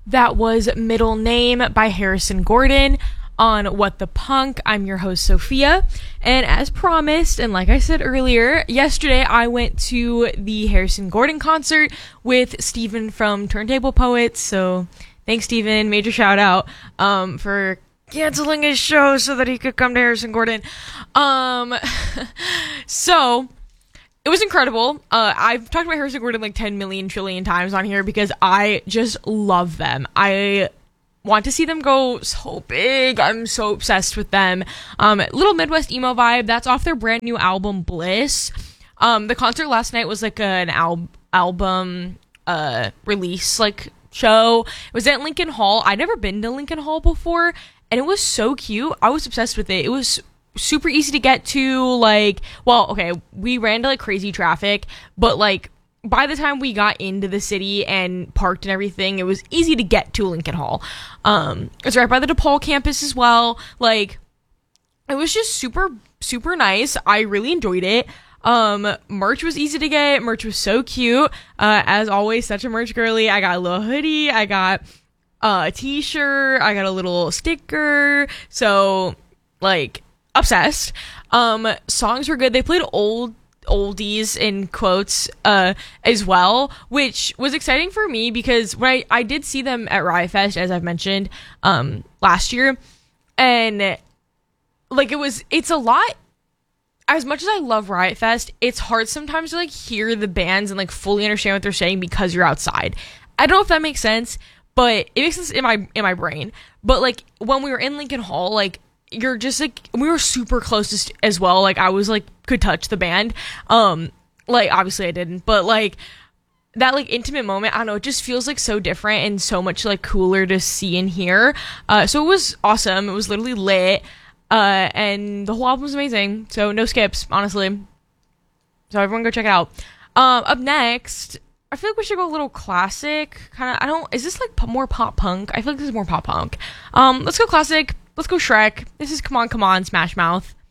That was Middle Name by Harrison Gordon on What the Punk. I'm your host, Sophia. And as promised, and like I said earlier, yesterday I went to the Harrison Gordon concert with Steven from Turntable Poets. So thanks, Steven. Major shout out for canceling his show so that he could come to Harrison Gordon. So it was incredible. I've talked about Harrison Gordon like 10 million trillion times on here because I just love them. I want to see them go so big. I'm so obsessed with them. Little Midwest emo vibe. That's off their brand new album, Bliss. The concert last night was like an album release like show. It was at Lincoln Hall. I'd never been to Lincoln Hall before, and it was so cute. I was obsessed with it. It was super easy to get to, like, well, okay, we ran to like crazy traffic, but like by the time we got into the city and parked and everything, it was easy to get to Lincoln Hall. It's right by the DePaul campus as well. Like, it was just super, super nice. I really enjoyed it. Merch was easy to get. Merch was so cute. As always, such a merch girly. I got a little hoodie. I got a t-shirt. I got a little sticker. So, like, obsessed. Songs were good. They played oldies in quotes as well, which was exciting for me because when I did see them at Riot Fest, as I've mentioned last year, and like it's a lot. As much as I love Riot Fest, it's hard sometimes to like hear the bands and like fully understand what they're saying because you're outside. I don't know if that makes sense, but it makes sense in my brain. But like when we were in Lincoln Hall, like you're just like, we were super close as well. Like I was like could touch the band. Like obviously I didn't, but like that like intimate moment, I don't know, it just feels like so different and so much like cooler to see and hear. So it was awesome. It was literally lit. And the whole album was amazing. So no skips, honestly. So everyone go check it out. Up next, I feel like we should go a little classic. Is this like more pop punk? I feel like this is more pop punk. Let's go classic. Let's go Shrek. This is Come On, Come On, Smash Mouth.